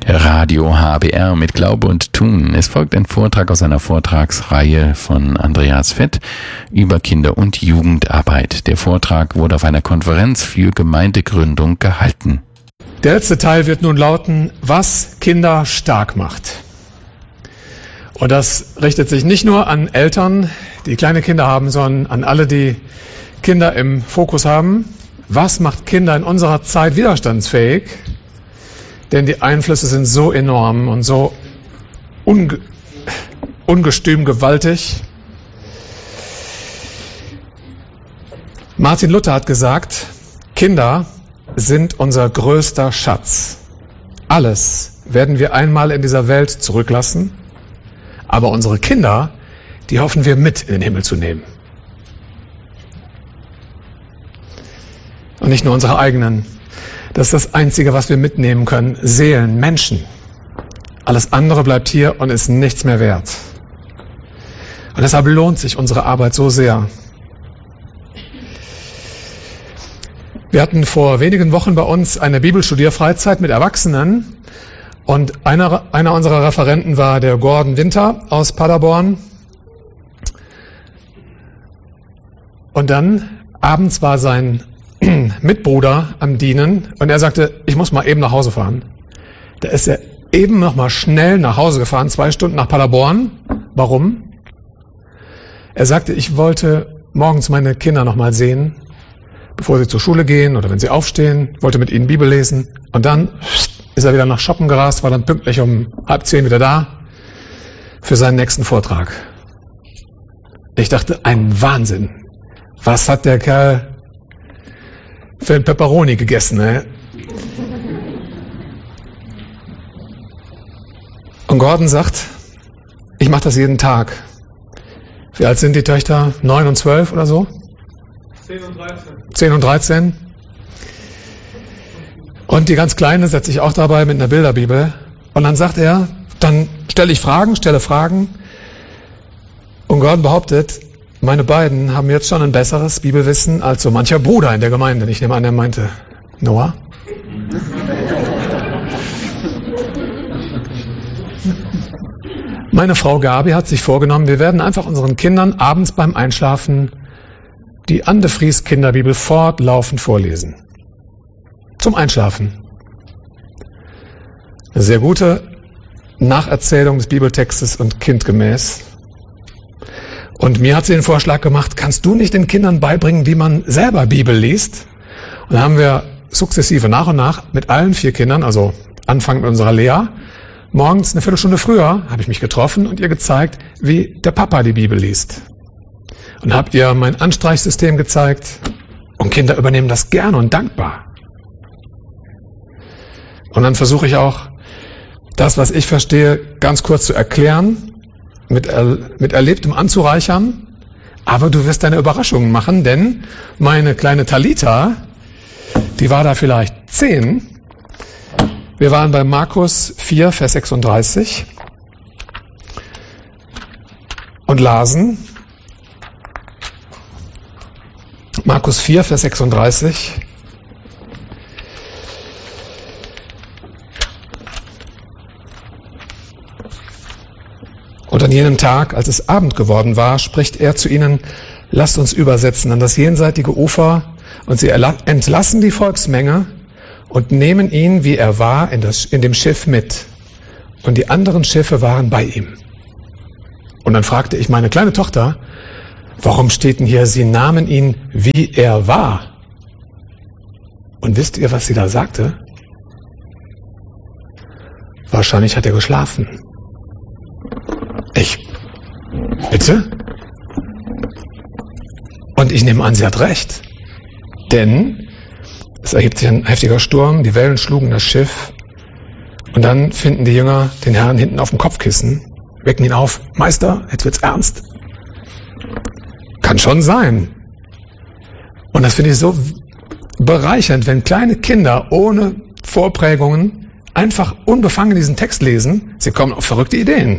Radio HBR mit Glaube und Tun. Es folgt ein Vortrag aus einer Vortragsreihe von Andreas Fett über Kinder- und Jugendarbeit. Der Vortrag wurde auf einer Konferenz für Gemeindegründung gehalten. Der letzte Teil wird nun lauten, was Kinder stark macht. Und das richtet sich nicht nur an Eltern, die kleine Kinder haben, sondern an alle, die Kinder im Fokus haben. Was macht Kinder in unserer Zeit widerstandsfähig? Denn die Einflüsse sind so enorm und so ungestüm gewaltig. Martin Luther hat gesagt, Kinder sind unser größter Schatz. Alles werden wir einmal in dieser Welt zurücklassen, aber unsere Kinder, die hoffen wir mit in den Himmel zu nehmen. Und nicht nur unsere eigenen. Das ist das Einzige, was wir mitnehmen können. Seelen, Menschen. Alles andere bleibt hier und ist nichts mehr wert. Und deshalb lohnt sich unsere Arbeit so sehr. Wir hatten vor wenigen Wochen bei uns eine Bibelstudierfreizeit mit Erwachsenen. Und einer unserer Referenten war der Gordon Winter aus Paderborn. Und dann abends war sein Mitbruder am Dienen und er sagte, ich muss mal eben nach Hause fahren. Da ist er eben noch mal schnell nach Hause gefahren, 2 Stunden nach Paderborn. Warum? Er sagte, ich wollte morgens meine Kinder noch mal sehen, bevor sie zur Schule gehen oder wenn sie aufstehen, wollte mit ihnen Bibel lesen und dann ist er wieder nach Shoppen gerast, war dann pünktlich um 9:30 wieder da für seinen nächsten Vortrag. Ich dachte, ein Wahnsinn. Was hat der Kerl für ein Pepperoni gegessen, ne? Und Gordon sagt, ich mache das jeden Tag. Wie alt sind die Töchter? 9 und 12 oder so? 10 und 13. 10 und 13. Und die ganz Kleine setzt sich auch dabei mit einer Bilderbibel. Und dann sagt er, dann stelle Fragen. Und Gordon behauptet, meine beiden haben jetzt schon ein besseres Bibelwissen als so mancher Bruder in der Gemeinde. Ich nehme an, er meinte Noah. Meine Frau Gabi hat sich vorgenommen, wir werden einfach unseren Kindern abends beim Einschlafen die Anne Fries Kinderbibel fortlaufend vorlesen. Zum Einschlafen. Eine sehr gute Nacherzählung des Bibeltextes und kindgemäß. Und mir hat sie den Vorschlag gemacht, kannst du nicht den Kindern beibringen, wie man selber Bibel liest? Und dann haben wir sukzessive nach und nach mit allen 4 Kindern, also Anfang mit unserer Lea, morgens eine Viertelstunde früher habe ich mich getroffen und ihr gezeigt, wie der Papa die Bibel liest. Und habe ihr mein Anstreichsystem gezeigt und Kinder übernehmen das gerne und dankbar. Und dann versuche ich auch, das, was ich verstehe, ganz kurz zu erklären, mit Erlebtem anzureichern, aber du wirst deine Überraschungen machen, denn meine kleine Talita, die war da vielleicht 10. Wir waren bei Markus 4, Vers 36 und lasen Markus 4, Vers 36. Und an jenem Tag, als es Abend geworden war, spricht er zu ihnen, lasst uns übersetzen an das jenseitige Ufer, und sie entlassen die Volksmenge und nehmen ihn, wie er war, in dem Schiff mit. Und die anderen Schiffe waren bei ihm. Und dann fragte ich meine kleine Tochter, warum steht denn hier, sie nahmen ihn, wie er war? Und wisst ihr, was sie da sagte? Wahrscheinlich hat er geschlafen. Bitte? Und ich nehme an, sie hat recht. Denn es erhebt sich ein heftiger Sturm, die Wellen schlugen das Schiff und dann finden die Jünger den Herrn hinten auf dem Kopfkissen, wecken ihn auf. Meister, jetzt wird's ernst. Kann schon sein. Und das finde ich so bereichernd, wenn kleine Kinder ohne Vorprägungen einfach unbefangen diesen Text lesen. Sie kommen auf verrückte Ideen.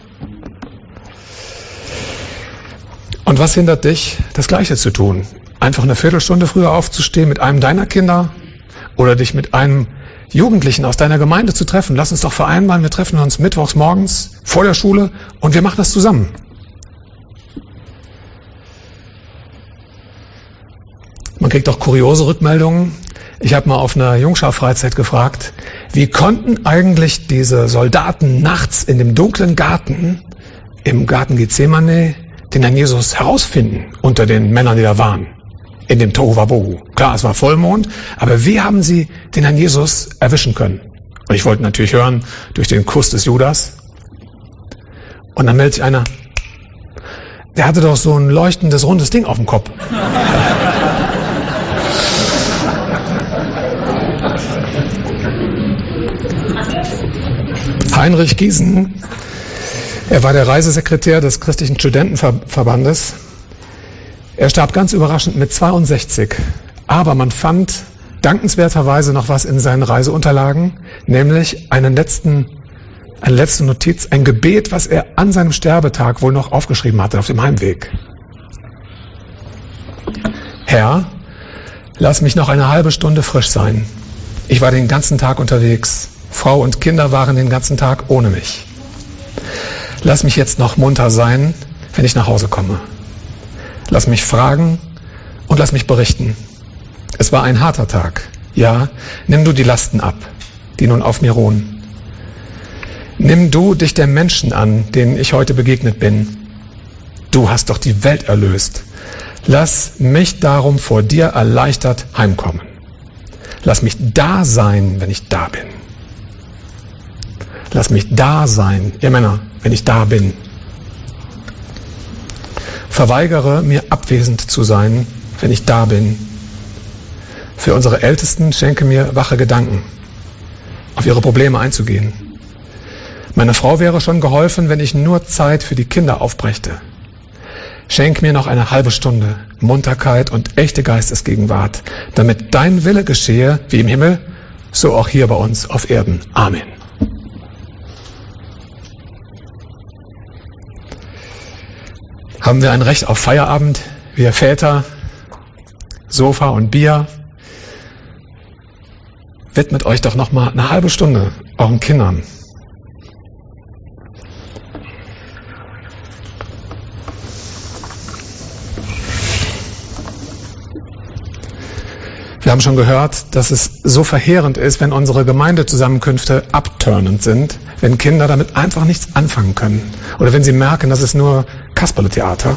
Und was hindert dich, das Gleiche zu tun? Einfach eine Viertelstunde früher aufzustehen mit einem deiner Kinder oder dich mit einem Jugendlichen aus deiner Gemeinde zu treffen. Lass uns doch vereinbaren, wir treffen uns mittwochs morgens vor der Schule und wir machen das zusammen. Man kriegt auch kuriose Rückmeldungen. Ich habe mal auf einer Jungschar-Freizeit gefragt, wie konnten eigentlich diese Soldaten nachts in dem dunklen Garten, im Garten Gethsemane, den Herrn Jesus herausfinden unter den Männern, die da waren, in dem Tohuwabohu. Klar, es war Vollmond, aber wie haben sie den Herrn Jesus erwischen können? Und ich wollte natürlich hören, durch den Kuss des Judas. Und dann meldet sich einer, der hatte doch so ein leuchtendes, rundes Ding auf dem Kopf. Heinrich Giesen, er war der Reisesekretär des Christlichen Studentenverbandes. Er starb ganz überraschend mit 62. Aber man fand dankenswerterweise noch was in seinen Reiseunterlagen, nämlich eine letzte Notiz, ein Gebet, was er an seinem Sterbetag wohl noch aufgeschrieben hatte auf dem Heimweg. Herr, lass mich noch eine halbe Stunde frisch sein. Ich war den ganzen Tag unterwegs. Frau und Kinder waren den ganzen Tag ohne mich. Lass mich jetzt noch munter sein, wenn ich nach Hause komme. Lass mich fragen und lass mich berichten. Es war ein harter Tag. Ja, nimm du die Lasten ab, die nun auf mir ruhen. Nimm du dich der Menschen an, denen ich heute begegnet bin. Du hast doch die Welt erlöst. Lass mich darum vor dir erleichtert heimkommen. Lass mich da sein, wenn ich da bin. Lass mich da sein, ihr Männer, wenn ich da bin. Verweigere mir abwesend zu sein, wenn ich da bin. Für unsere Ältesten schenke mir wache Gedanken, auf ihre Probleme einzugehen. Meiner Frau wäre schon geholfen, wenn ich nur Zeit für die Kinder aufbrächte. Schenk mir noch eine halbe Stunde Munterkeit und echte Geistesgegenwart, damit dein Wille geschehe, wie im Himmel, so auch hier bei uns auf Erden. Amen. Haben wir ein Recht auf Feierabend, wir Väter, Sofa und Bier? Widmet euch doch noch mal eine halbe Stunde euren Kindern. Wir haben schon gehört, dass es so verheerend ist, wenn unsere Gemeindezusammenkünfte abturnend sind, wenn Kinder damit einfach nichts anfangen können oder wenn sie merken, das ist nur Kasperletheater.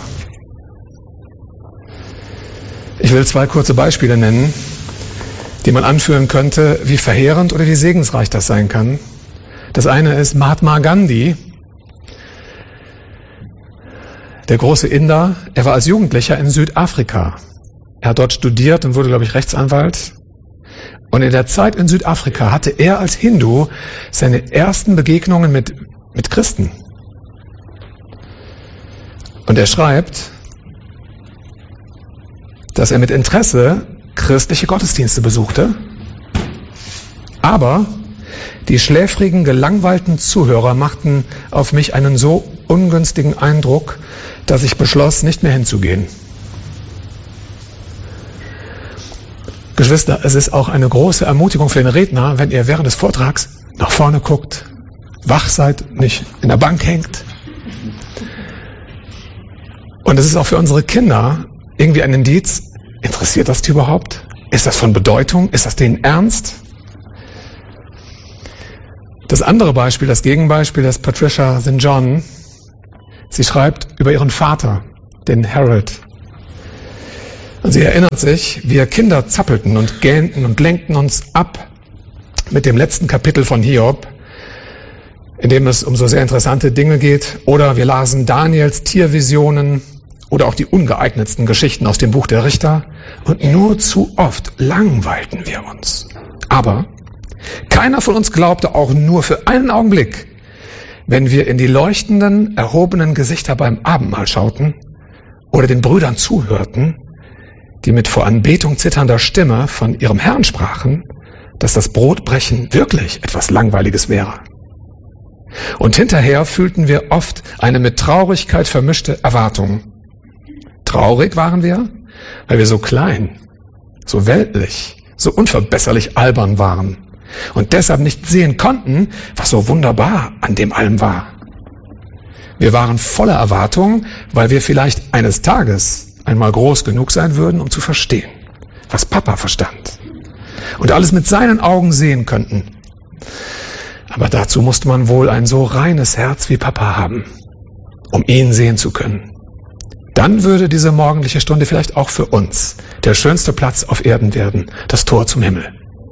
Ich will 2 kurze Beispiele nennen, die man anführen könnte, wie verheerend oder wie segensreich das sein kann. Das eine ist Mahatma Gandhi, der große Inder. Er war als Jugendlicher in Südafrika. Er hat dort studiert und wurde, glaube ich, Rechtsanwalt. Und in der Zeit in Südafrika hatte er als Hindu seine ersten Begegnungen mit Christen. Und er schreibt, dass er mit Interesse christliche Gottesdienste besuchte, aber die schläfrigen, gelangweilten Zuhörer machten auf mich einen so ungünstigen Eindruck, dass ich beschloss, nicht mehr hinzugehen. Geschwister, es ist auch eine große Ermutigung für den Redner, wenn ihr während des Vortrags nach vorne guckt, wach seid, nicht in der Bank hängt. Und es ist auch für unsere Kinder irgendwie ein Indiz, interessiert das die überhaupt? Ist das von Bedeutung? Ist das denen ernst? Das andere Beispiel, das Gegenbeispiel, ist Patricia St. John. Sie schreibt über ihren Vater, den Harold. Und sie erinnert sich, wir Kinder zappelten und gähnten und lenkten uns ab mit dem letzten Kapitel von Hiob, in dem es um so sehr interessante Dinge geht. Oder wir lasen Daniels Tiervisionen oder auch die ungeeignetsten Geschichten aus dem Buch der Richter. Und nur zu oft langweilten wir uns. Aber keiner von uns glaubte auch nur für einen Augenblick, wenn wir in die leuchtenden, erhobenen Gesichter beim Abendmahl schauten oder den Brüdern zuhörten, die mit vor Anbetung zitternder Stimme von ihrem Herrn sprachen, dass das Brotbrechen wirklich etwas Langweiliges wäre. Und hinterher fühlten wir oft eine mit Traurigkeit vermischte Erwartung. Traurig waren wir, weil wir so klein, so weltlich, so unverbesserlich albern waren, und deshalb nicht sehen konnten, was so wunderbar an dem allem war. Wir waren voller Erwartung, weil wir vielleicht eines Tages einmal groß genug sein würden, um zu verstehen, was Papa verstand und alles mit seinen Augen sehen könnten. Aber dazu musste man wohl ein so reines Herz wie Papa haben, um ihn sehen zu können. Dann würde diese morgendliche Stunde vielleicht auch für uns der schönste Platz auf Erden werden, das Tor zum Himmel.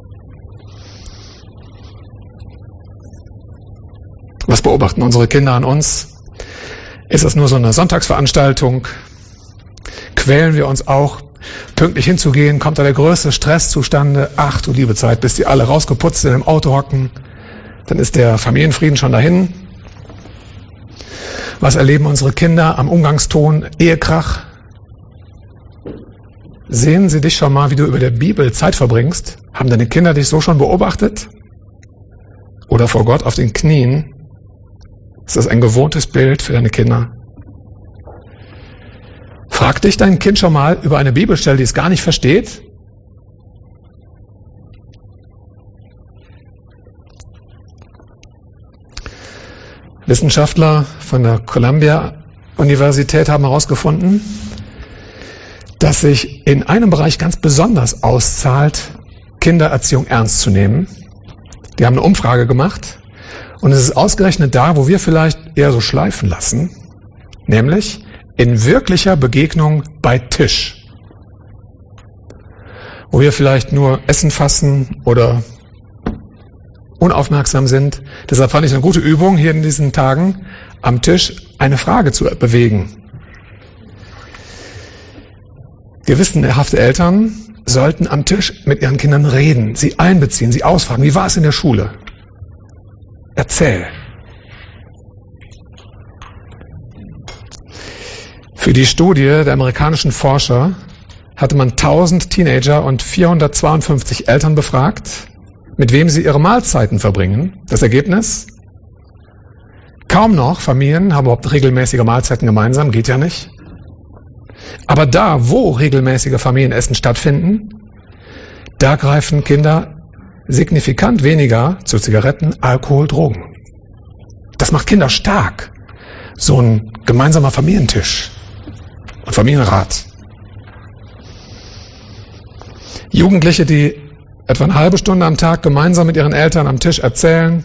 Was beobachten unsere Kinder an uns? Ist das nur so eine Sonntagsveranstaltung? Quälen wir uns auch, pünktlich hinzugehen? Kommt da der größte Stress zustande? Ach du liebe Zeit, bis die alle rausgeputzt in dem Auto hocken, dann ist der Familienfrieden schon dahin. Was erleben unsere Kinder am Umgangston? Ehekrach. Sehen sie dich schon mal, wie du über der Bibel Zeit verbringst? Haben deine Kinder dich so schon beobachtet? Oder vor Gott auf den Knien? Ist das ein gewohntes Bild für deine Kinder? Frag dich dein Kind schon mal über eine Bibelstelle, die es gar nicht versteht? Wissenschaftler von der Columbia-Universität haben herausgefunden, dass sich in einem Bereich ganz besonders auszahlt, Kindererziehung ernst zu nehmen. Die haben eine Umfrage gemacht und es ist ausgerechnet da, wo wir vielleicht eher so schleifen lassen, nämlich in wirklicher Begegnung bei Tisch. Wo wir vielleicht nur Essen fassen oder unaufmerksam sind. Deshalb fand ich eine gute Übung hier in diesen Tagen, am Tisch eine Frage zu bewegen. Gewissenhafte Eltern sollten am Tisch mit ihren Kindern reden, sie einbeziehen, sie ausfragen. Wie war es in der Schule? Erzähl. Für die Studie der amerikanischen Forscher hatte man 1000 Teenager und 452 Eltern befragt, mit wem sie ihre Mahlzeiten verbringen. Das Ergebnis? Kaum noch Familien haben überhaupt regelmäßige Mahlzeiten gemeinsam, geht ja nicht. Aber da, wo regelmäßige Familienessen stattfinden, da greifen Kinder signifikant weniger zu Zigaretten, Alkohol, Drogen. Das macht Kinder stark. So ein gemeinsamer Familientisch und Familienrat. Jugendliche, die etwa eine halbe Stunde am Tag gemeinsam mit ihren Eltern am Tisch erzählen,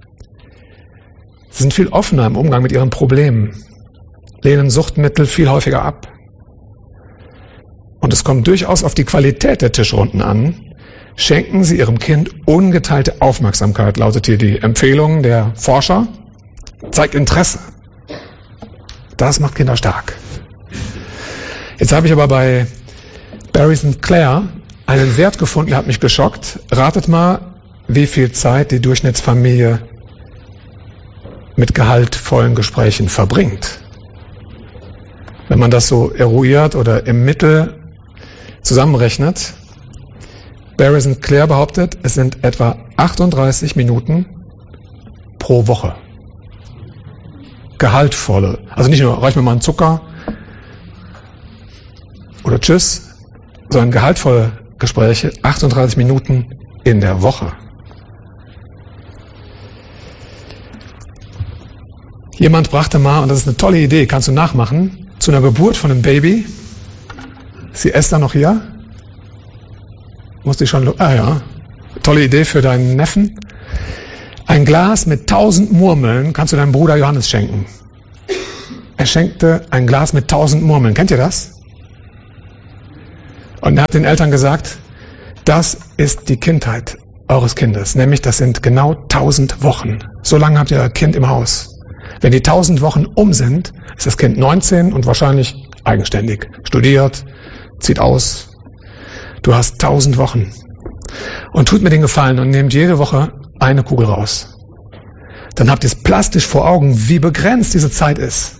sind viel offener im Umgang mit ihren Problemen, lehnen Suchtmittel viel häufiger ab. Und es kommt durchaus auf die Qualität der Tischrunden an. Schenken Sie Ihrem Kind ungeteilte Aufmerksamkeit, lautet hier die Empfehlung der Forscher. Zeigt Interesse. Das macht Kinder stark. Jetzt habe ich aber bei Barry St. Clair einen Wert gefunden, der hat mich geschockt. Ratet mal, wie viel Zeit die Durchschnittsfamilie mit gehaltvollen Gesprächen verbringt. Wenn man das so eruiert oder im Mittel zusammenrechnet, Barry St. Clair behauptet, es sind etwa 38 Minuten pro Woche. Gehaltvolle. Also nicht nur, reich mir mal einen Zucker oder tschüss, sondern gehaltvolle Gespräche, 38 Minuten in der Woche. Jemand brachte mal, und das ist eine tolle Idee, kannst du nachmachen, zu einer Geburt von einem Baby. Ist die Esther noch hier? Musste ich schon... Ah ja, tolle Idee für deinen Neffen. Ein Glas mit 1000 Murmeln kannst du deinem Bruder Johannes schenken. Er schenkte ein Glas mit 1000 Murmeln. Kennt ihr das? Und er hat den Eltern gesagt, das ist die Kindheit eures Kindes. Nämlich, das sind genau 1000 Wochen. So lange habt ihr euer Kind im Haus. Wenn die 1000 Wochen um sind, ist das Kind 19 und wahrscheinlich eigenständig. Studiert, zieht aus. Du hast 1000 Wochen. Und tut mir den Gefallen und nehmt jede Woche eine Kugel raus. Dann habt ihr es plastisch vor Augen, wie begrenzt diese Zeit ist.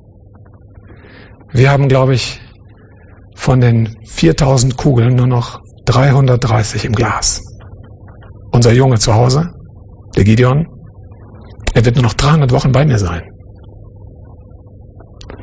Wir haben, glaube ich, von den 4000 Kugeln nur noch 330 im Glas. Unser Junge zu Hause, der Gideon, er wird nur noch 300 Wochen bei mir sein.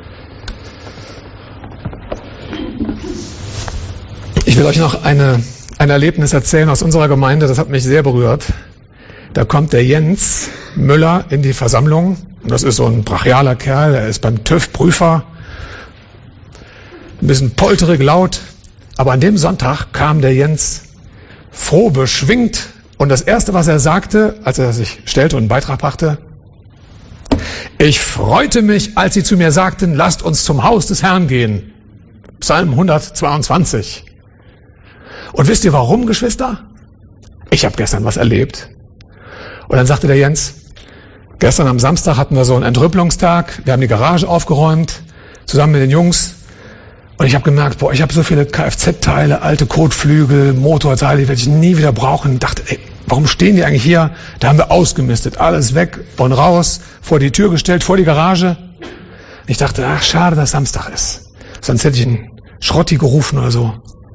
Ich will euch noch eine ein Erlebnis erzählen aus unserer Gemeinde, das hat mich sehr berührt. Da kommt der Jens Müller in die Versammlung. Das ist so ein brachialer Kerl, er ist beim TÜV Prüfer. Ein bisschen polterig, laut. Aber an dem Sonntag kam der Jens froh, beschwingt. Und das Erste, was er sagte, als er sich stellte und einen Beitrag brachte: Ich freute mich, als sie zu mir sagten, lasst uns zum Haus des Herrn gehen. Psalm 122. Und wisst ihr warum, Geschwister? Ich habe gestern was erlebt. Und dann sagte der Jens, gestern am Samstag hatten wir so einen Entrüppelungstag. Wir haben die Garage aufgeräumt, zusammen mit den Jungs. Und ich habe gemerkt, boah, ich habe so viele Kfz-Teile, alte Kotflügel, Motorteile, die werde ich nie wieder brauchen. Und dachte, ey, warum stehen die eigentlich hier? Da haben wir ausgemistet, alles weg und raus, vor die Tür gestellt, vor die Garage. Ich dachte, ach, schade, dass Samstag ist. Sonst hätte ich einen Schrotti gerufen oder so.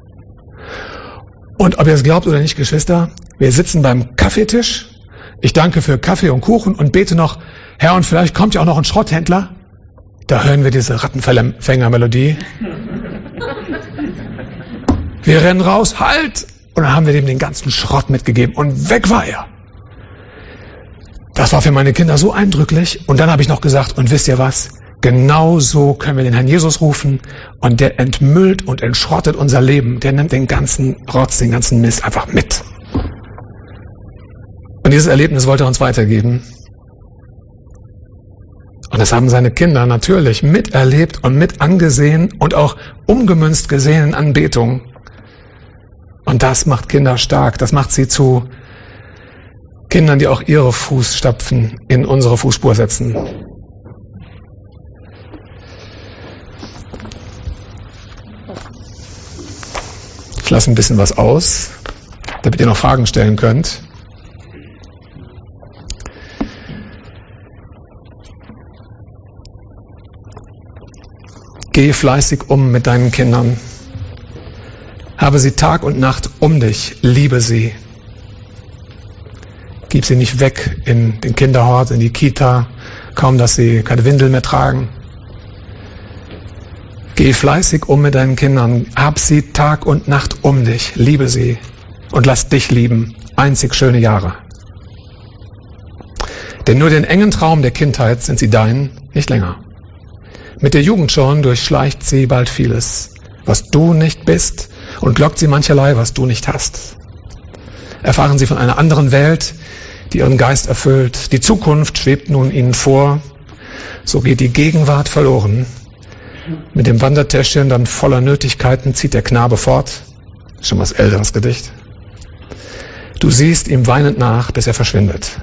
Und ob ihr es glaubt oder nicht, Geschwister, wir sitzen beim Kaffeetisch. Ich danke für Kaffee und Kuchen und bete noch, Herr, und vielleicht kommt ja auch noch ein Schrotthändler. Da hören wir diese Rattenfänger-Melodie. Wir rennen raus, halt! Und dann haben wir dem den ganzen Schrott mitgegeben und weg war er. Das war für meine Kinder so eindrücklich. Und dann habe ich noch gesagt, und wisst ihr was? Genau so können wir den Herrn Jesus rufen und der entmüllt und entschrottet unser Leben. Der nimmt den ganzen Rotz, den ganzen Mist einfach mit. Und dieses Erlebnis wollte er uns weitergeben. Und das haben seine Kinder natürlich miterlebt und mit angesehen und auch umgemünzt gesehen in Anbetung. Und das macht Kinder stark. Das macht sie zu Kindern, die auch ihre Fußstapfen in unsere Fußspur setzen. Ich lasse ein bisschen was aus, damit ihr noch Fragen stellen könnt. Geh fleißig um mit deinen Kindern. Habe sie Tag und Nacht um dich. Liebe sie. Gib sie nicht weg in den Kinderhort, in die Kita, kaum dass sie keine Windeln mehr tragen. Geh fleißig um mit deinen Kindern. Hab sie Tag und Nacht um dich. Liebe sie und lass dich lieben. Einzig schöne Jahre. Denn nur den engen Traum der Kindheit sind sie dein, nicht länger. Mit der Jugend schon durchschleicht sie bald vieles, was du nicht bist, und lockt sie mancherlei, was du nicht hast. Erfahren sie von einer anderen Welt, die ihren Geist erfüllt. Die Zukunft schwebt nun ihnen vor. So geht die Gegenwart verloren. Mit dem Wandertäschchen dann voller Nötigkeiten zieht der Knabe fort. Schon was älteres Gedicht. Du siehst ihm weinend nach, bis er verschwindet.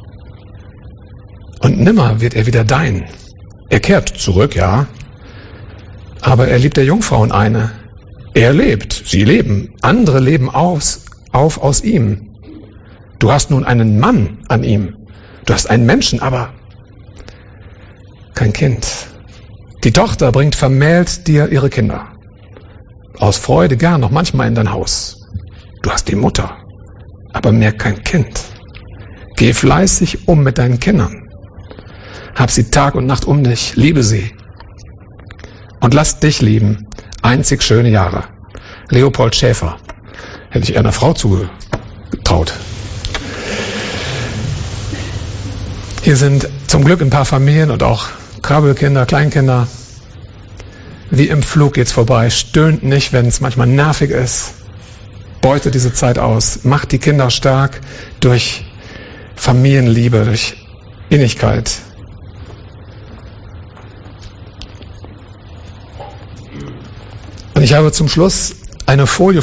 Und nimmer wird er wieder dein. Er kehrt zurück, ja, aber er liebt der Jungfrauen eine. Er lebt, sie leben, andere leben auf aus ihm. Du hast nun einen Mann an ihm. Du hast einen Menschen, aber kein Kind. Die Tochter bringt vermählt dir ihre Kinder. Aus Freude gern noch manchmal in dein Haus. Du hast die Mutter, aber mehr kein Kind. Geh fleißig um mit deinen Kindern. Hab sie Tag und Nacht um dich, liebe sie. Und lass dich lieben, einzig schöne Jahre. Leopold Schäfer. Hätte ich eher einer Frau zugetraut. Hier sind zum Glück ein paar Familien und auch Krabbelkinder, Kleinkinder. Wie im Flug geht's vorbei. Stöhnt nicht, wenn es manchmal nervig ist. Beute diese Zeit aus. Macht die Kinder stark durch Familienliebe, durch Innigkeit. Und ich habe zum Schluss eine Folie